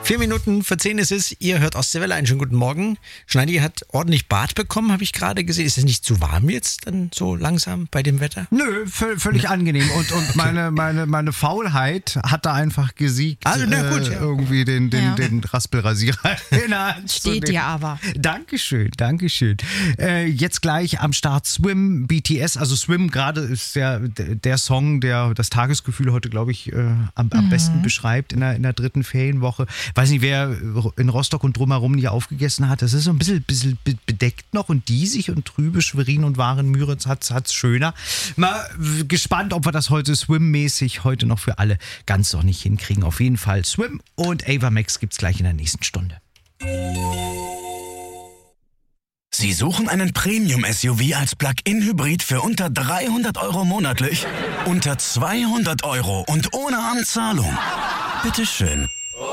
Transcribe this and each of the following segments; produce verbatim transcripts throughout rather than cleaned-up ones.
Vier Minuten vor zehn ist es. Ihr hört Ostseewelle. Einen schönen guten Morgen. Schneidi hat ordentlich Bad bekommen, habe ich gerade gesehen. Ist es nicht zu warm jetzt dann so langsam bei dem Wetter? Nö, v- völlig ja. angenehm. Und, und okay. meine, meine, meine Faulheit hat da einfach gesiegt. Also, na gut, äh, ja. Irgendwie den, den, Ja. den Raspelrasierer in der Hand zu Steht nehmen. dir aber. Dankeschön, Dankeschön. Äh, jetzt gleich am Start Swim, B T S. Also Swim gerade ist der, der Song, der das Tagesgefühl heute, glaube ich, äh, am, am Mhm. besten beschreibt in der, in der dritten Ferienwoche. Weiß nicht, wer in Rostock und drumherum nicht aufgegessen hat. Das ist so ein bisschen, bisschen bedeckt noch und diesig und trübe. Schwerin und Waren-Müritz hat es schöner. Mal gespannt, ob wir das heute Swim-mäßig heute noch für alle ganz noch nicht hinkriegen. Auf jeden Fall Swim und Ava Max gibt es gleich in der nächsten Stunde. Sie suchen einen Premium-S U V als Plug-in-Hybrid für unter dreihundert Euro monatlich? Unter zweihundert Euro und ohne Anzahlung? Bitteschön.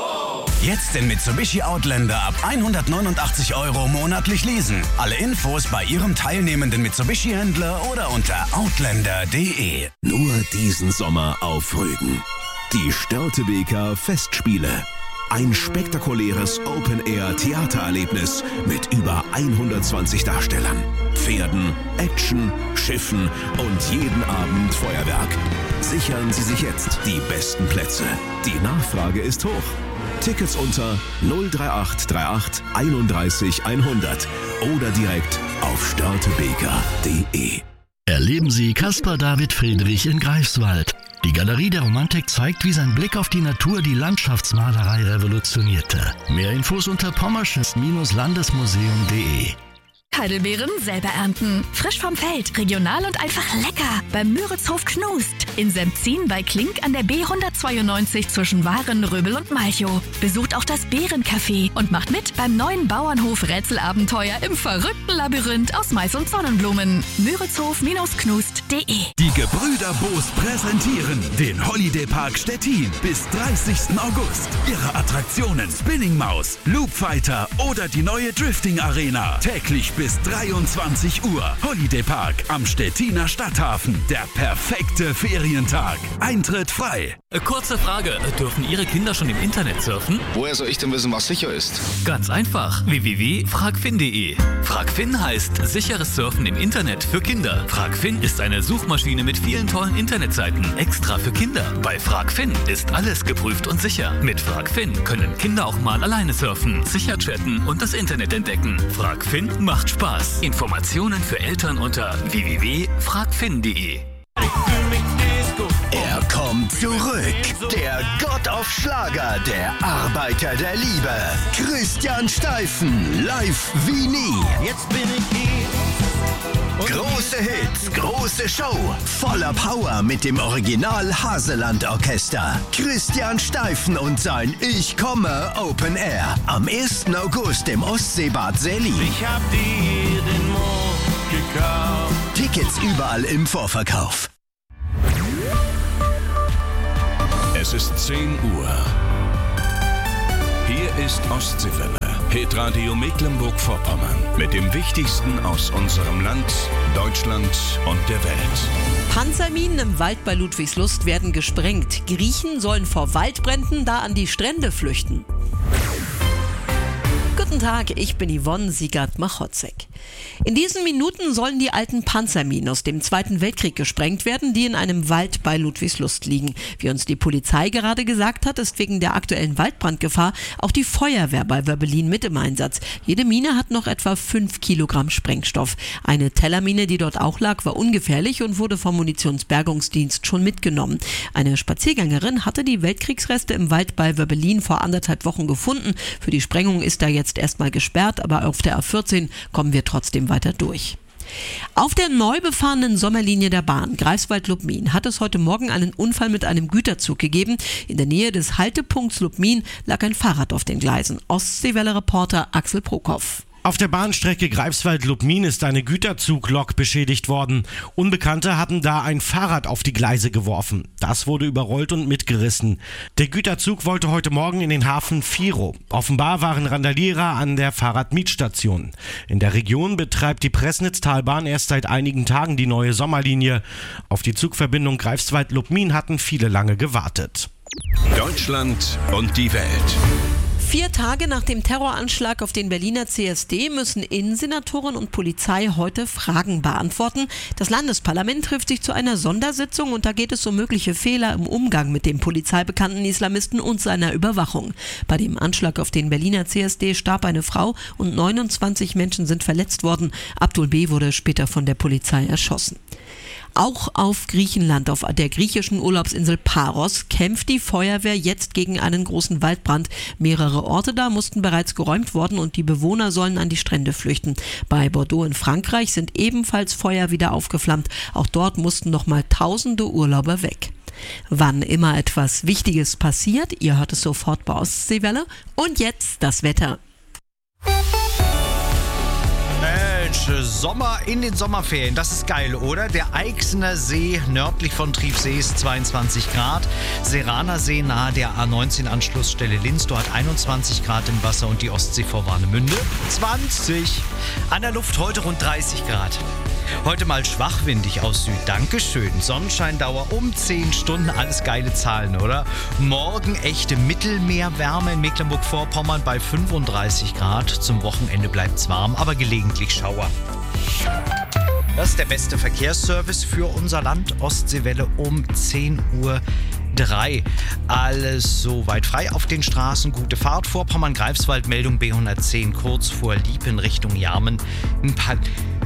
Jetzt den Mitsubishi Outlander ab hundertneunundachtzig Euro monatlich leasen. Alle Infos bei Ihrem teilnehmenden Mitsubishi-Händler oder unter outlander punkt de. Nur diesen Sommer auf Rügen. Die Störtebeker Festspiele. Ein spektakuläres Open-Air-Theatererlebnis mit über hundertzwanzig Darstellern, Pferden, Action, Schiffen und jeden Abend Feuerwerk. Sichern Sie sich jetzt die besten Plätze. Die Nachfrage ist hoch. Tickets unter null drei acht drei acht einunddreißig hundert oder direkt auf störtebeker punkt de. Erleben Sie Caspar David Friedrich in Greifswald. Die Galerie der Romantik zeigt, wie sein Blick auf die Natur die Landschaftsmalerei revolutionierte. Mehr Infos unter pommersches Landesmuseum punkt de. Heidelbeeren selber ernten. Frisch vom Feld, regional und einfach lecker. Beim Müritzhof Knust. In Sempzin bei Klink an der B hundertzweiundneunzig zwischen Waren, Röbel und Malchow. Besucht auch das Bärencafé und macht mit beim neuen Bauernhof Rätselabenteuer im verrückten Labyrinth aus Mais und Sonnenblumen. Müritzhof Knust punkt de. Die Gebrüder Boos präsentieren den Holiday Park Stettin bis dreißigsten August. Ihre Attraktionen Spinning Maus, Loop Fighter oder die neue Drifting Arena. Täglich bis dreiundzwanzig Uhr. Holiday Park am Stettiner Stadthafen. Der perfekte Ferientag. Eintritt frei. Kurze Frage. Dürfen Ihre Kinder schon im Internet surfen? Woher soll ich denn wissen, was sicher ist? Ganz einfach. w w w punkt fragfin punkt de. Fragfin heißt sicheres Surfen im Internet für Kinder. Fragfin ist eine Suchmaschine mit vielen tollen Internetseiten. Extra für Kinder. Bei Fragfin ist alles geprüft und sicher. Mit Fragfin können Kinder auch mal alleine surfen, sicher chatten und das Internet entdecken. Fragfin macht Spaß. Informationen für Eltern unter w w w punkt fragfin punkt de. Er kommt zurück. Der Gott auf Schlager, der Arbeiter der Liebe. Christian Steifen, live wie nie. Jetzt bin ich hier. Große Hits, große Show, voller Power mit dem Original Haseland Orchester. Christian Steifen und sein Ich komme Open Air am ersten August im Ostseebad Selli. Ich hab dir den Mond gekauft. Tickets überall im Vorverkauf. Es ist zehn Uhr. Hier ist Ostseewelle. Hitradio Mecklenburg-Vorpommern. Mit dem Wichtigsten aus unserem Land, Deutschland und der Welt. Panzerminen im Wald bei Ludwigslust werden gesprengt. Griechen sollen vor Waldbränden da an die Strände flüchten. Guten Tag, ich bin Yvonne Siegert-Machotzek. In diesen Minuten sollen die alten Panzerminen aus dem Zweiten Weltkrieg gesprengt werden, die in einem Wald bei Ludwigslust liegen. Wie uns die Polizei gerade gesagt hat, ist wegen der aktuellen Waldbrandgefahr auch die Feuerwehr bei Wöbbelin mit im Einsatz. Jede Mine hat noch etwa fünf Kilogramm Sprengstoff. Eine Tellermine, die dort auch lag, war ungefährlich und wurde vom Munitionsbergungsdienst schon mitgenommen. Eine Spaziergängerin hatte die Weltkriegsreste im Wald bei Wöbbelin vor anderthalb Wochen gefunden. Für die Sprengung ist da jetzt erstmal gesperrt, aber auf der A vierzehn kommen wir trotzdem weiter durch. Auf der neu befahrenen Sommerlinie der Bahn Greifswald-Lubmin hat es heute Morgen einen Unfall mit einem Güterzug gegeben. In der Nähe des Haltepunkts Lubmin lag ein Fahrrad auf den Gleisen. Ostseewelle-Reporter Axel Prokopf. Auf der Bahnstrecke Greifswald-Lubmin ist eine Güterzuglok beschädigt worden. Unbekannte hatten da ein Fahrrad auf die Gleise geworfen. Das wurde überrollt und mitgerissen. Der Güterzug wollte heute Morgen in den Hafen Viro. Offenbar waren Randalierer an der Fahrradmietstation. In der Region betreibt die Pressnitztalbahn erst seit einigen Tagen die neue Sommerlinie. Auf die Zugverbindung Greifswald-Lubmin hatten viele lange gewartet. Deutschland und die Welt. Vier Tage nach dem Terroranschlag auf den Berliner C S D müssen Innensenatorin und Polizei heute Fragen beantworten. Das Landesparlament trifft sich zu einer Sondersitzung und da geht es um mögliche Fehler im Umgang mit dem polizeibekannten Islamisten und seiner Überwachung. Bei dem Anschlag auf den Berliner C S D starb eine Frau und neunundzwanzig Menschen sind verletzt worden. Abdul B. wurde später von der Polizei erschossen. Auch auf Griechenland, auf der griechischen Urlaubsinsel Paros, kämpft die Feuerwehr jetzt gegen einen großen Waldbrand. Mehrere Orte da mussten bereits geräumt worden und die Bewohner sollen an die Strände flüchten. Bei Bordeaux in Frankreich sind ebenfalls Feuer wieder aufgeflammt. Auch dort mussten nochmal tausende Urlauber weg. Wann immer etwas Wichtiges passiert, ihr hört es sofort bei Ostseewelle. Und jetzt das Wetter. Sommer in den Sommerferien, das ist geil, oder? DerEixener See nördlich von Triebsee ist zweiundzwanzig Grad, Seraner See nahe der A neunzehn Anschlussstelle Linz, dort einundzwanzig Grad im Wasser und die Ostsee vor Warnemünde zwanzig. An der Luft heute rund dreißig Grad. Heute mal schwachwindig aus Süd. Dankeschön. Sonnenscheindauer um zehn Stunden. Alles geile Zahlen, oder? Morgen echte Mittelmeerwärme in Mecklenburg-Vorpommern bei fünfunddreißig Grad. Zum Wochenende bleibt's warm, aber gelegentlich Schauer. Das ist der beste Verkehrsservice für unser Land. Ostseewelle um zehn Uhr drei. Alles soweit frei auf den Straßen. Gute Fahrt. Vorpommern-Greifswald, Meldung B hundertzehn, kurz vor Liepen Richtung Jarmen. Ein paar...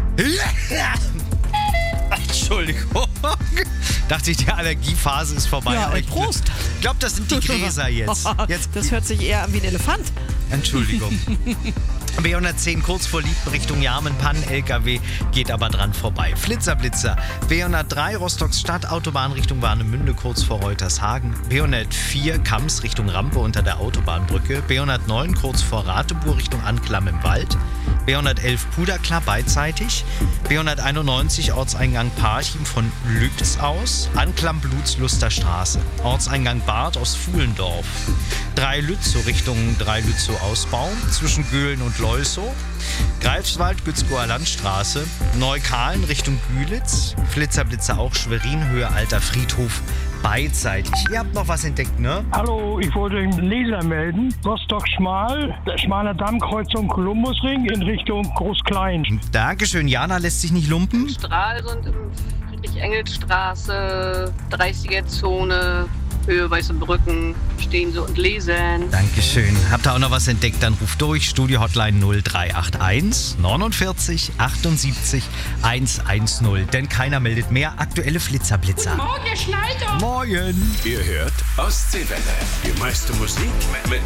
Entschuldigung. Dachte ich, die Allergiephase ist vorbei. Ja, und Prost. Ich glaube, das sind die Gräser jetzt. jetzt. Das hört sich eher an wie ein Elefant. Entschuldigung. B hundertzehn kurz vor Liepen Richtung Jarmen, Pannen-L K W, geht aber dran vorbei. Flitzer, Blitzer. B hundertdrei Rostocks Stadtautobahn Richtung Warnemünde kurz vor Reutershagen. B hundertvier Kams Richtung Rampe unter der Autobahnbrücke. B hundertneun kurz vor Rateburg Richtung Anklam im Wald. B hundertelf Puderklar beidseitig. B hunderteinundneunzig Ortseingang Parchim von Lübz aus. Anklam Blutsluster Straße. Ortseingang Bad aus Fuhlendorf. drei Lützow Richtung drei Lützow Ausbau. Zwischen Göhlen und Leusow. Greifswald, Gützkower Landstraße. Neukalen Richtung Gülitz. Flitzer, Blitzer auch Schwerin, Höhe Alter Friedhof. Beidseitig. Ihr habt noch was entdeckt, ne? Hallo, ich wollte den Leser melden. Rostock-Schmal, Schmaler Dammkreuzung Kolumbusring in Richtung Groß-Klein. Dankeschön. Jana lässt sich nicht lumpen. Stralsund im Friedrich-Engels-Straße, dreißiger-Zone, Höhe Weiße Brücken, stehen sie und lesen. Dankeschön. Habt ihr auch noch was entdeckt, dann ruft durch. Studio-Hotline null drei acht eins neunundvierzig achtundsiebzig hundertzehn. Denn keiner meldet mehr. Aktuelle Flitzerblitzer. Guten Morgen, ihr Schneider. Morgen. Ihr hört Ostseewelle. Die meiste Musik mit